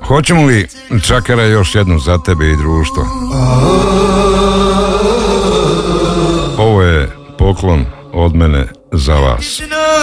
Hoćemo li, Čakara, još jednu za tebe i društvo? Ovo je poklon od mene za vas.